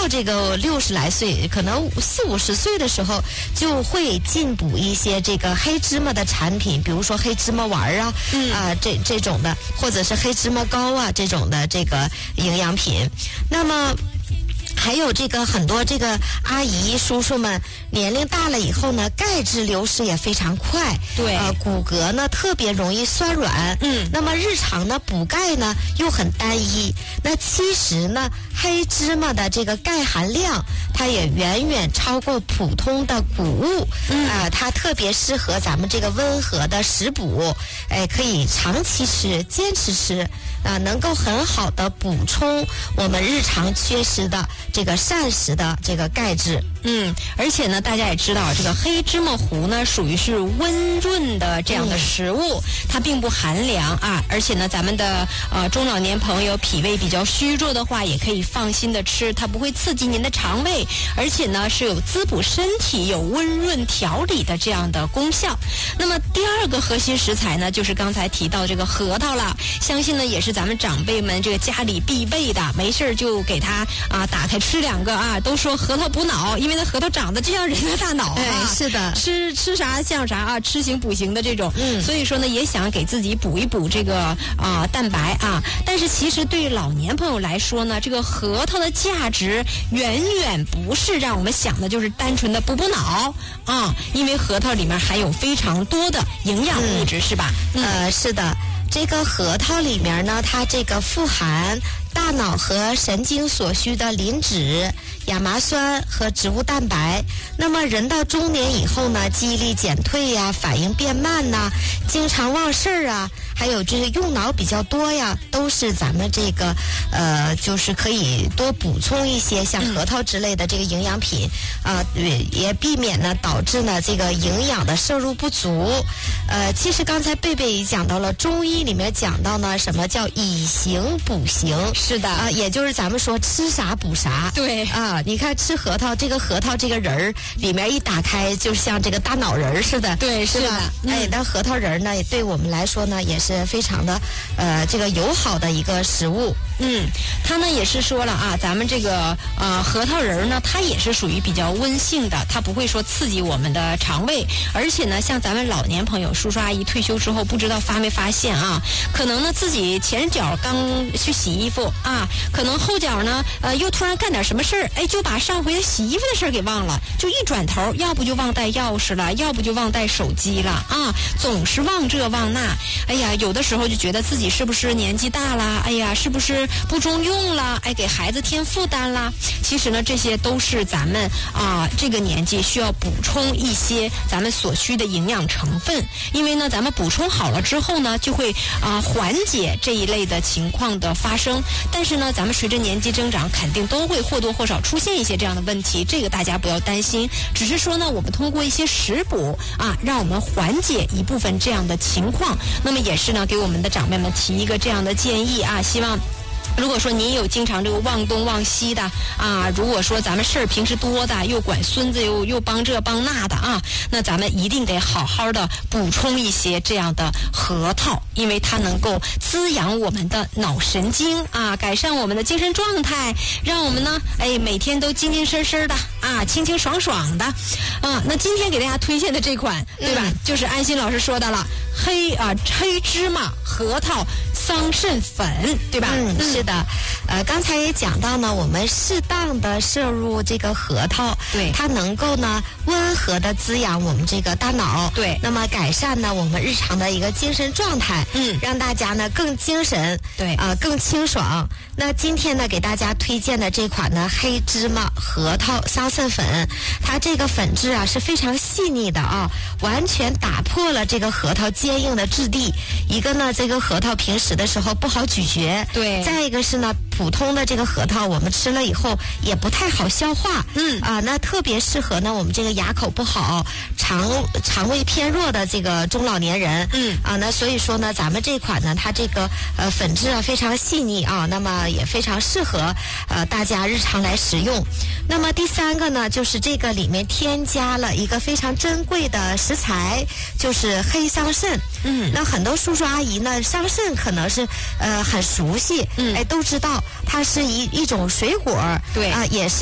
到这个60来岁，可能40、50岁的时候，就会进补一些这个黑芝麻的产品，比如说黑芝麻丸啊，这种的，或者是黑芝麻糕啊这种的这个营养品。那么还有这个很多这个阿姨叔叔们年龄大了以后呢，钙质流失也非常快， 对， 骨骼呢特别容易酸软，那么日常呢补钙呢又很单一。那其实呢，黑芝麻的这个钙含量它也远远超过普通的谷物，它特别适合咱们这个温和的食补，可以长期吃，坚持吃，能够很好的补充我们日常缺失的这个膳食的这个钙质。 而且呢，大家也知道，这个黑芝麻糊呢，属于是温润的这样的食物，它并不寒凉啊。而且呢，咱们的中老年朋友脾胃比较虚弱的话，也可以放心的吃，它不会刺激您的肠胃，而且呢是有滋补身体、有温润调理的这样的功效。那么第二个核心食材呢，就是刚才提到这个核桃了，相信呢也是咱们长辈们这个家里必备的，没事就给它打开吃2个啊，都说核桃补脑，因为那核桃长得就像人的大脑是的， 吃啥像啥啊，吃行补行的这种，所以说呢也想给自己补一补这个蛋白啊。但是其实对于老年朋友来说呢，这个核桃的价值远远不是让我们想的就是单纯的补脑啊，因为核桃里面含有非常多的营养物质，是吧？ 是的，这个核桃里面呢，它这个富含大脑和神经所需的磷脂、亚麻酸和植物蛋白。那么人到中年以后呢，记忆力减退呀，反应变慢呐，经常忘事儿啊，还有就是用脑比较多呀，都是咱们这个就是可以多补充一些像核桃之类的这个营养品也避免呢导致呢这个营养的摄入不足。其实刚才贝贝也讲到了，中医里面讲到呢，什么叫以形补形？ 是的， 也就是咱们说吃啥补啥。 对你看吃核桃，这个核桃这个仁儿里面一打开，就像这个大脑仁儿似的。 对，是的。 但核桃仁儿呢，对我们来说呢，也是非常的这个友好的一个食物。 他呢也是说了啊，咱们这个核桃仁儿呢，它也是属于比较温性的，它不会说刺激我们的肠胃。而且呢，像咱们老年朋友、叔叔阿姨退休之后，不知道发没发现啊？可能呢自己前脚刚去洗衣服啊，可能后脚呢又突然干点什么事儿，就把上回洗衣服的事儿给忘了，就一转头，要不就忘带钥匙了，要不就忘带手机了啊，总是忘这忘那。哎呀，有的时候就觉得自己是不是年纪大了？哎呀，是不是不中用了？给孩子添负担了？其实呢，这些都是咱们这个年纪需要补充一些咱们所需的营养成分，因为呢，咱们补充好了之后呢，就会缓解这一类的情况的发生。但是呢，咱们随着年纪增长，肯定都会或多或少出现一些这样的问题，这个大家不要担心。只是说呢，我们通过一些食补让我们缓解一部分这样的情况。那么也是呢，给我们的长辈们提一个这样的建议希望如果说您有经常这个忘东忘西的如果说咱们事儿平时多的，又管孙子又帮这帮那的那咱们一定得好好的补充一些这样的核桃，因为它能够滋养我们的脑神经改善我们的精神状态，让我们呢每天都精精神神的清清爽爽的那今天给大家推荐的这款对吧，就是安心老师说的了，黑芝麻核桃桑葚粉，对吧？ 是的，刚才也讲到呢，我们适当的摄入这个核桃， 对， 它能够呢温和的滋养我们这个大脑， 对， 那么改善呢我们日常的一个精神状态，让大家呢更精神， 对， 更清爽。那今天呢给大家推荐的这款呢黑芝麻核桃桑葚粉，它这个粉质是非常细腻的完全打破了这个核桃坚硬的质地。一个呢，这个核桃平时的时候不好咀嚼， 对， 再一个是呢，普通的这个核桃我们吃了以后也不太好消化，那特别适合呢我们这个牙口不好、肠胃偏弱的这个中老年人，那所以说呢，咱们这款呢，它这个粉质非常细腻那么也非常适合大家日常来食用。那么第三个呢，就是这个里面添加了一个非常珍贵的食材，就是黑桑葚。那很多叔叔阿姨呢，桑葚可能是很熟悉，都知道它是一种水果， 对， 也是